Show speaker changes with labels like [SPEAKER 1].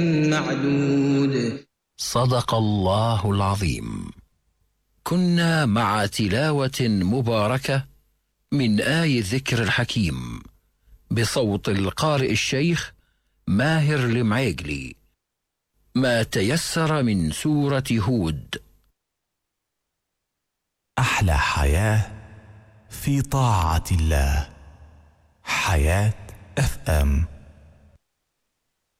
[SPEAKER 1] معدود.
[SPEAKER 2] صدق الله العظيم. كنا مع تلاوة مباركة من آي الذكر الحكيم بصوت القارئ الشيخ ماهر المعيقلي، ما تيسر من سورة هود.
[SPEAKER 3] أحلى حياة في طاعة الله. حياة FM.